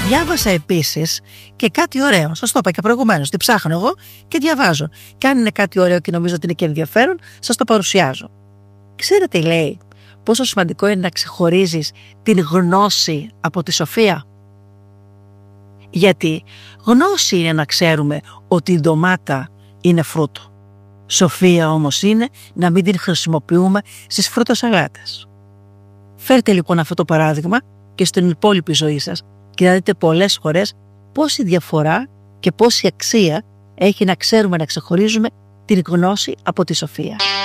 Διάβασα επίσης και κάτι ωραίο. Σας το είπα και προηγουμένως. Τι ψάχνω εγώ και διαβάζω. Και αν είναι κάτι ωραίο και νομίζω ότι είναι και ενδιαφέρον, σας το παρουσιάζω. Ξέρετε, λέει, πόσο σημαντικό είναι να ξεχωρίζεις την γνώση από τη σοφία? Γιατί γνώση είναι να ξέρουμε ότι η ντομάτα είναι φρούτο. Σοφία όμως είναι να μην την χρησιμοποιούμε στις φρουτοσαλάτες. Φέρτε λοιπόν αυτό το παράδειγμα και στην υπόλοιπη ζωή σας και να δείτε πολλές φορές πόση διαφορά και πόση αξία έχει να ξέρουμε να ξεχωρίζουμε την γνώση από τη σοφία.